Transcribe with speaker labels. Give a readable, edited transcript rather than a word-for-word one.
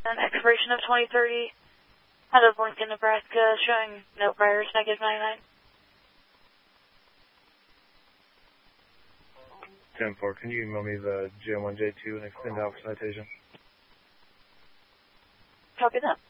Speaker 1: expiration of 2030, out of Lincoln, Nebraska, showing no priors, negative 99.
Speaker 2: 10-4, can you email me the JM1J2 and extend out for citation?
Speaker 1: Copy that.